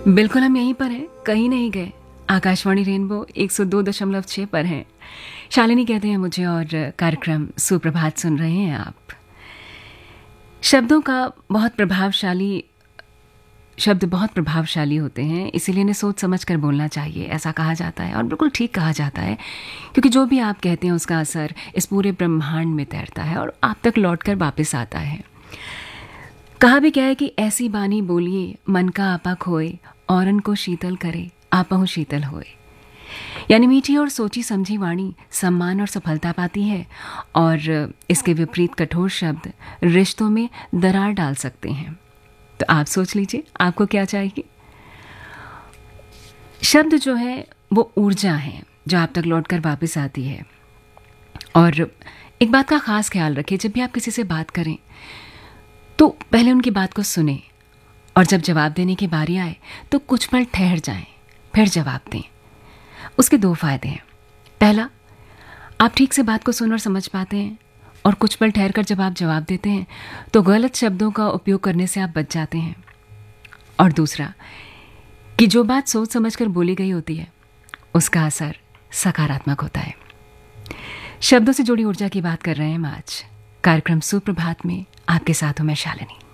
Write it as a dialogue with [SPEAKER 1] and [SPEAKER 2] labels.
[SPEAKER 1] बिल्कुल हम यहीं पर हैं, कहीं नहीं गए। आकाशवाणी रेनबो 102.6 पर हैं। शालिनी कहते हैं मुझे और कार्यक्रम सुप्रभात सुन रहे हैं आप। शब्द बहुत प्रभावशाली होते हैं, इसीलिए इन्हें सोच समझ कर बोलना चाहिए, ऐसा कहा जाता है और बिल्कुल ठीक कहा जाता है, क्योंकि जो भी आप कहते हैं उसका असर इस पूरे ब्रह्मांड में तैरता है और आप तक लौट कर वापस आता है। कहा भी क्या है कि ऐसी बानी बोलिए मन का आपा खोए, औरन को शीतल करे आपहु शीतल होए। यानी मीठी और सोची समझी वाणी सम्मान और सफलता पाती है, और इसके विपरीत कठोर शब्द रिश्तों में दरार डाल सकते हैं। तो आप सोच लीजिए आपको क्या चाहिए। शब्द जो है वो ऊर्जा है जो आप तक लौटकर वापस आती है। और एक बात का खास ख्याल रखिए, जब भी आप किसी से बात करें तो पहले उनकी बात को सुने, और जब जवाब देने की बारी आए तो कुछ पल ठहर जाएं, फिर जवाब दें। उसके दो फायदे हैं। पहला, आप ठीक से बात को सुन और समझ पाते हैं, और कुछ पल ठहर कर जब आप जवाब देते हैं तो गलत शब्दों का उपयोग करने से आप बच जाते हैं। और दूसरा, कि जो बात सोच समझ कर बोली गई होती है उसका असर सकारात्मक होता है। शब्दों से जुड़ी ऊर्जा की बात कर रहे हैं हम आज। कार्यक्रम सुप्रभात में आपके साथ हूं मैं शालिनी।